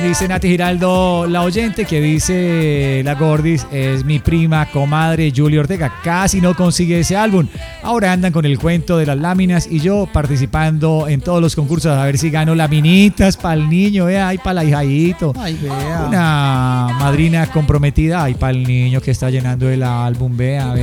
Dice Nati Giraldo, la oyente, que dice la Gordis, es mi prima, comadre Julia Ortega. Casi no consigue ese álbum. Ahora andan con el cuento de las láminas y yo participando en todos los concursos a ver si gano laminitas para el niño, vea, ahí para el ahijadito. Ay, vea. Una madrina comprometida, ahí para el niño que está llenando el álbum, vea.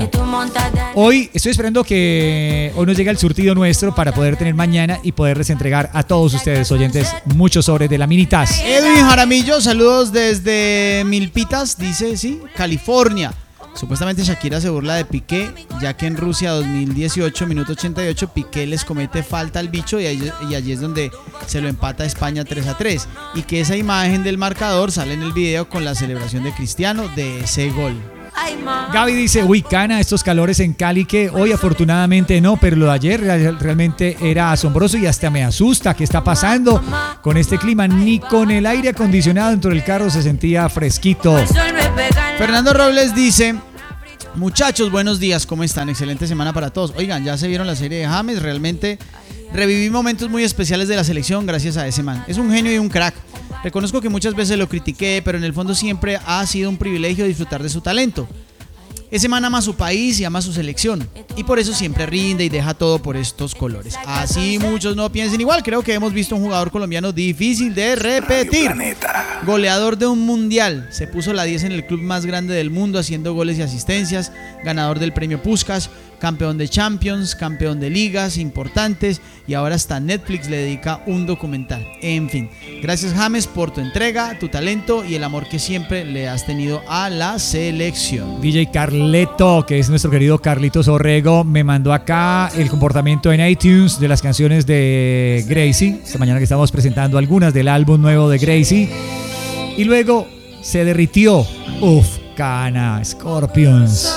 Hoy estoy esperando que hoy nos llegue el surtido nuestro para poder tener mañana y poderles entregar a todos ustedes, oyentes, muchos sobres de laminitas. Edwin Jaramillo, saludos desde Milpitas, dice, sí, California. Supuestamente Shakira se burla de Piqué, ya que en Rusia 2018, minuto 88, Piqué les comete falta al bicho y allí es donde se lo empata España 3-3. Y que esa imagen del marcador sale en el video con la celebración de Cristiano de ese gol. Gaby dice, uy, Cana, estos calores en Cali que hoy afortunadamente no, pero lo de ayer realmente era asombroso y hasta me asusta. ¿Qué está pasando con este clima? Ni con el aire acondicionado dentro del carro se sentía fresquito. Fernando Robles dice, muchachos, buenos días, ¿cómo están? Excelente semana para todos. Oigan, ya se vieron la serie de James, realmente reviví momentos muy especiales de la selección gracias a ese man. Es un genio y un crack. Reconozco que muchas veces lo critiqué, pero en el fondo siempre ha sido un privilegio disfrutar de su talento. Ese man ama a su país y ama a su selección, y por eso siempre rinde y deja todo por estos colores. Así muchos no piensen igual. Creo que hemos visto un jugador colombiano difícil de repetir. Goleador de un mundial, se puso la 10 en el club más grande del mundo haciendo goles y asistencias, ganador del premio Puskás, campeón de Champions, campeón de ligas importantes, y ahora hasta Netflix le dedica un documental. En fin, gracias James por tu entrega, tu talento y el amor que siempre le has tenido a la selección. DJ Carleto, que es nuestro querido Carlitos Orrego, me mandó acá el comportamiento en iTunes de las canciones de Gracie, esta mañana que estamos presentando algunas del álbum nuevo de Gracie, y luego se derritió. Cana, Scorpions.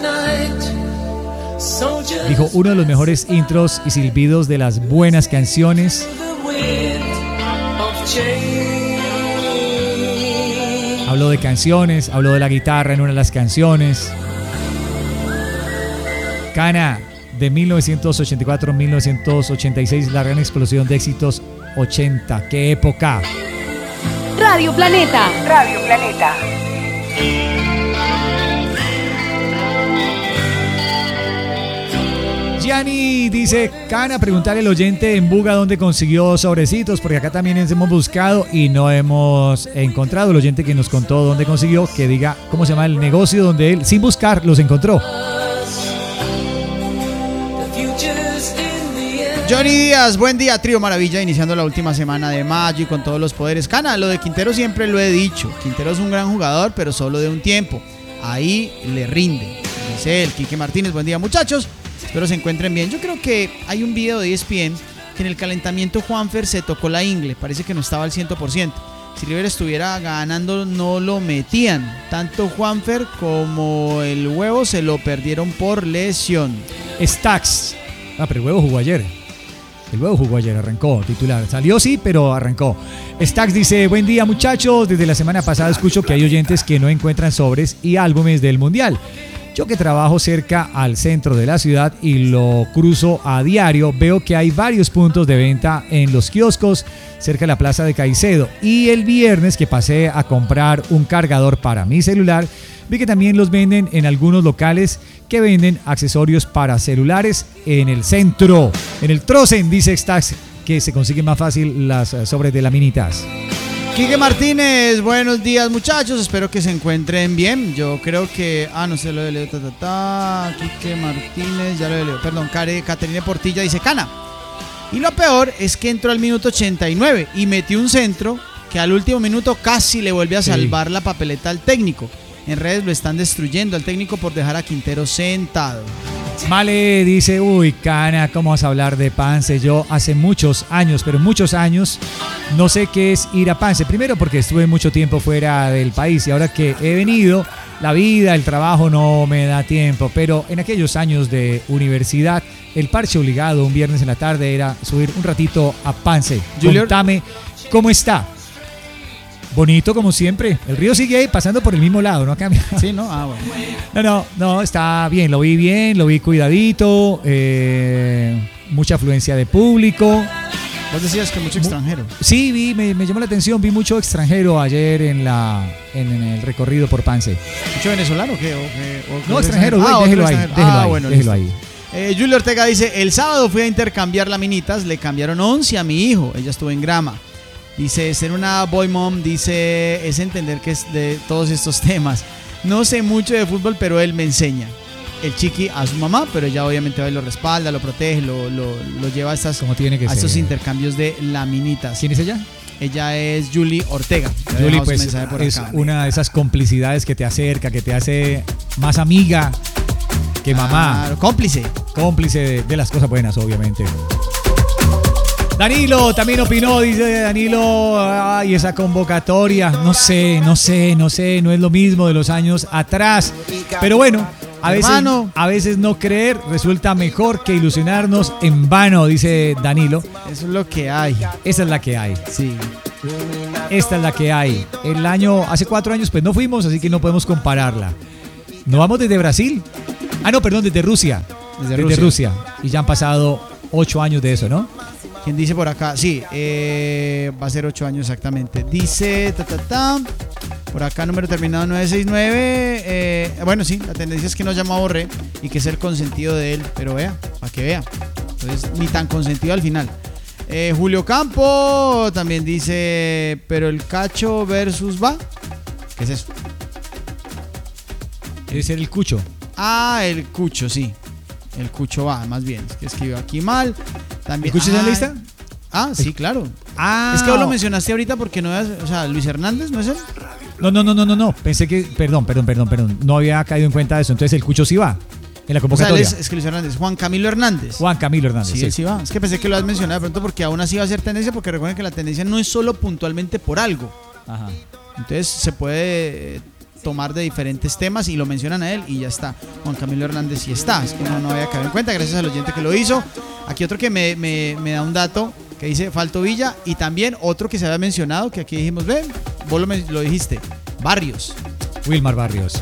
Dijo, uno de los mejores intros y silbidos de las buenas canciones. Habló de canciones, habló de la guitarra en una de las canciones. Cana, de 1984-1986, la gran explosión de éxitos 80. ¡Qué época! Radio Planeta. Radio Planeta. Gianni dice, Cana, preguntarle al oyente en Buga dónde consiguió sobrecitos, porque acá también hemos buscado y no hemos encontrado. El oyente que nos contó dónde consiguió, que diga cómo se llama el negocio donde él, sin buscar, los encontró. Johnny Díaz, buen día, trío maravilla, iniciando la última semana de mayo y con todos los poderes. Cana, lo de Quintero siempre lo he dicho. Quintero es un gran jugador, pero solo de un tiempo. Ahí le rinde. Dice el Quique Martínez, buen día muchachos. Espero se encuentren bien. Yo creo que hay un video de ESPN que en el calentamiento Juanfer se tocó la ingle. Parece que no estaba al 100%. Si River estuviera ganando no lo metían. Tanto Juanfer como el Huevo se lo perdieron por lesión. Stacks. Pero el Huevo jugó ayer. El Huevo jugó ayer, arrancó titular. Salió sí, pero arrancó. Stacks dice, buen día muchachos. Desde la semana pasada escucho que hay oyentes que no encuentran sobres y álbumes del Mundial. Yo que trabajo cerca al centro de la ciudad y lo cruzo a diario, veo que hay varios puntos de venta en los kioscos cerca de la plaza de Caicedo. Y el viernes que pasé a comprar un cargador para mi celular, vi que también los venden en algunos locales que venden accesorios para celulares en el centro. En el Trozen, dice Stax, que se consiguen más fácil las sobres de laminitas. Quique Martínez, buenos días muchachos, espero que se encuentren bien. Yo creo que, no sé, lo de Leo, Quique Martínez, ya lo de Leo, perdón, Caterine Portilla dice, Cana. Y lo peor es que entró al minuto 89 y metió un centro que al último minuto casi le vuelve a salvar la papeleta al técnico. En redes lo están destruyendo al técnico por dejar a Quintero sentado. Male dice, Cana, ¿cómo vas a hablar de Pance? Yo hace muchos años, pero muchos años, no sé qué es ir a Pance. Primero porque estuve mucho tiempo fuera del país y ahora que he venido, la vida, el trabajo no me da tiempo. Pero en aquellos años de universidad, el parche obligado un viernes en la tarde era subir un ratito a Pance. Contame, ¿cómo está? Bonito como siempre. El río sigue ahí pasando por el mismo lado, ¿no? Ha cambiado. Sí, ¿no? Bueno. No, está bien, lo vi cuidadito, mucha afluencia de público. Vos decías que mucho extranjero. Sí, me llamó la atención, vi mucho extranjero ayer en el recorrido por Pance. ¿Mucho venezolano o qué? No, extranjero, déjelo ahí. Julio Ortega dice, el sábado fui a intercambiar laminitas, le cambiaron 11 a mi hijo, ella estuvo en grama. Dice, ser una boy mom, dice, es entender que es de todos estos temas. No sé mucho de fútbol, pero él me enseña. El chiqui a su mamá, pero ella obviamente va y lo respalda, lo protege, lo lleva a estos intercambios de laminitas. ¿Quién es ella? Ella es Julie Ortega. Julie, pues, es una de esas complicidades que te acerca, que te hace más amiga que mamá. Cómplice. Cómplice de las cosas buenas, obviamente. Danilo también opinó, dice Danilo, ay, esa convocatoria, no sé, no es lo mismo de los años atrás, pero bueno, a veces no creer resulta mejor que ilusionarnos en vano, dice Danilo. Eso es lo que hay. Esa es la que hay. Sí. Esta es la que hay. Hace 4 años pues no fuimos, así que no podemos compararla. ¿No vamos desde Brasil? Desde Rusia. Desde Rusia. Y ya han pasado 8 años de eso, ¿no? ¿Quién dice por acá? Sí, va a ser 8 años exactamente. Dice, por acá número terminado 969. Bueno, sí, la tendencia es que nos llama a Borré y que es el consentido de él. Pero vea, para que vea. Entonces, ni tan consentido al final. Julio Campo también dice, pero el Cacho versus va. ¿Qué es eso? Debe ser el Cucho. El Cucho, sí. El Cucho va, más bien. Es que escribió aquí mal. También, ¿El Cucho está en la lista? Sí, claro. Es que vos lo mencionaste ahorita porque no es, o sea, Luis Hernández, ¿no es él? No. Pensé que, perdón. No había caído en cuenta de eso. Entonces el Cucho sí va en la convocatoria. O sea, es que Luis Hernández, Juan Camilo Hernández. Sí, él sí va. Es que pensé que lo has mencionado de pronto porque aún así va a ser tendencia, porque recuerden que la tendencia no es solo puntualmente por algo. Ajá. Entonces se puede tomar de diferentes temas y lo mencionan a él y ya está. Juan Camilo Hernández sí está. Es que no había caído en cuenta, gracias al oyente que lo hizo. Aquí otro que me da un dato que dice Falto Villa, y también otro que se había mencionado, que aquí dijimos, ven, vos lo dijiste, Barrios. Wilmar Barrios.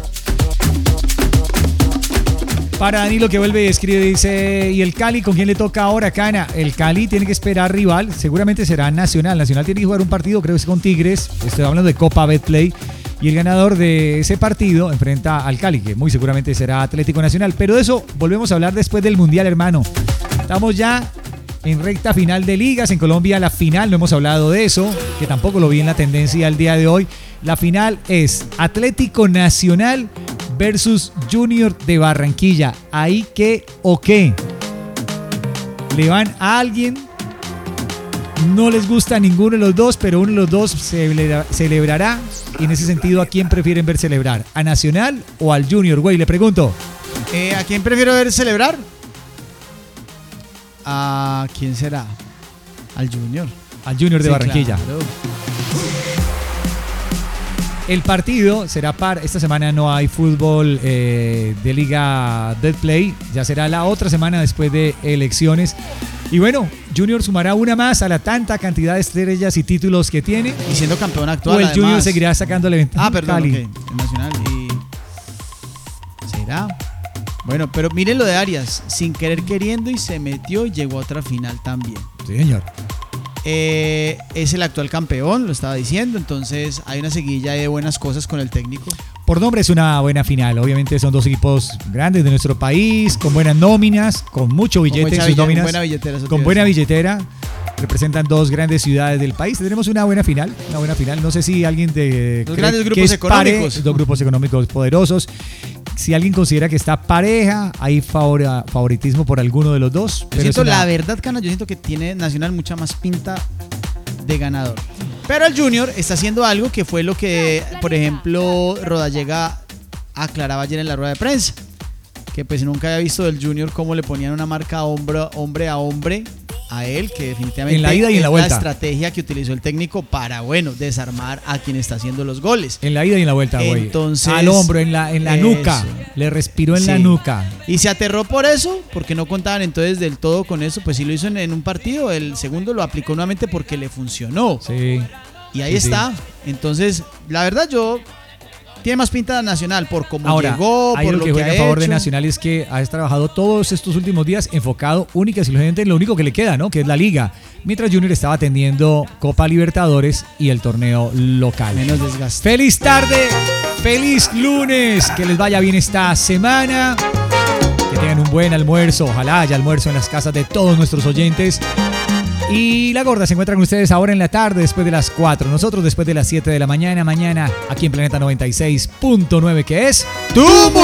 Para Danilo, que vuelve y escribe, dice, ¿y el Cali con quién le toca ahora, Cana? El Cali tiene que esperar rival, seguramente será Nacional. Nacional tiene que jugar un partido, creo que es con Tigres, estoy hablando de Copa Betplay, y el ganador de ese partido enfrenta al Cali, que muy seguramente será Atlético Nacional. Pero de eso volvemos a hablar después del Mundial, hermano. Estamos ya en recta final de ligas. En Colombia la final, no hemos hablado de eso, que tampoco lo vi en la tendencia al día de hoy. La final es Atlético Nacional versus Junior de Barranquilla. ¿Ahí qué o qué? ¿Le van a alguien? No les gusta a ninguno de los dos, pero uno de los dos celebrará. Y en ese sentido, ¿a quién prefieren ver celebrar? ¿A Nacional o al Junior? Güey, le pregunto. ¿A quién prefiero ver celebrar? ¿A quién será? Al Junior. Al Junior de Barranquilla. Claro. El partido será esta semana no hay fútbol de Liga Betplay. Ya será la otra semana después de elecciones. Y bueno, Junior sumará una más a la tanta cantidad de estrellas y títulos que tiene. Y siendo campeón actual. O el además. Junior seguirá sacándole ventaja. Perdón, Cali. Okay. El Nacional. ¿Será? Bueno, pero miren lo de Arias. Sin querer queriendo y se metió y llegó a otra final también. Sí, señor. Es el actual campeón, lo estaba diciendo. Entonces hay una seguilla de buenas cosas con el técnico. Por nombre es una buena final. Obviamente son dos equipos grandes de nuestro país, con buenas nóminas, con mucho billete en sus nóminas. Con buena billetera. Representan dos grandes ciudades del país. Tendremos una buena final. No sé si alguien de dos grandes grupos económicos. Dos grupos económicos poderosos. Si alguien considera que está pareja, hay favoritismo por alguno de los dos. La verdad, Cana, yo siento que tiene Nacional mucha más pinta de ganador. Pero el Junior está haciendo algo que fue lo que, por ejemplo, Rodallega aclaraba ayer en la rueda de prensa. Que pues nunca había visto del Junior cómo le ponían una marca hombre a hombre a él, que definitivamente en la ida y en la vuelta. La estrategia que utilizó el técnico para, desarmar a quien está haciendo los goles. En la ida y en la vuelta, güey. Entonces, al hombro, en la nuca. Le respiró en la nuca. Y se aterró por eso, porque no contaban entonces del todo con eso. Pues sí lo hizo en un partido, el segundo lo aplicó nuevamente porque le funcionó. Sí. Y ahí está. Entonces, la verdad yo Tiene más pinta de Nacional por cómo Ahora, llegó, hay por lo lo que que juega ha a favor de hecho. Nacional es que has trabajado todos estos últimos días enfocado única y exclusivamente en lo único que le queda, ¿no? Que es la Liga. Mientras Junior estaba atendiendo Copa Libertadores y el torneo local. Menos desgaste. ¡Feliz tarde! ¡Feliz lunes! Que les vaya bien esta semana. Que tengan un buen almuerzo. Ojalá haya almuerzo en las casas de todos nuestros oyentes. Y La Gorda se encuentra con ustedes ahora en la tarde, después de las 4. Nosotros después de las 7 de la mañana. Mañana aquí en Planeta 96.9, que es... ¡Tu